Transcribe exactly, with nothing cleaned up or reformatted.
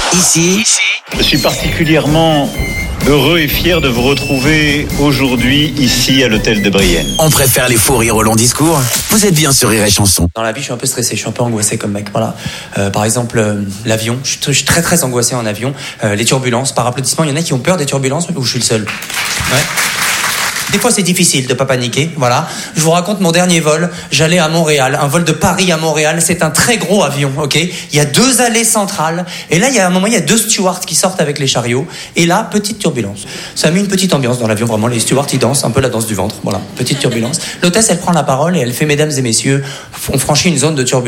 Ici, je suis particulièrement heureux et fier de vous retrouver aujourd'hui ici à l'hôtel de Brienne. On préfère les faux rires au long discours. Vous êtes bien sur Rire et Chanson. Dans la vie, je suis un peu stressé, je suis un peu angoissé comme mec. Voilà. Euh, par exemple, euh, l'avion. Je suis, t- je suis très très angoissé en avion. Euh, les turbulences. Par applaudissement, il y en a qui ont peur des turbulences ou je suis le seul. Ouais. Des fois, c'est difficile de pas paniquer. Voilà. Je vous raconte mon dernier vol. J'allais à Montréal, un vol de Paris à Montréal. C'est un très gros avion, ok. Il y a deux allées centrales. Et là, il y a un moment, il y a deux stewards qui sortent avec les chariots. Et là, petite turbulence. Ça a mis une petite ambiance dans l'avion. Vraiment, les stewards ils dansent un peu la danse du ventre. Voilà, petite turbulence. L'hôtesse, elle prend la parole et elle fait: mesdames et messieurs, on franchit une zone de turbulence.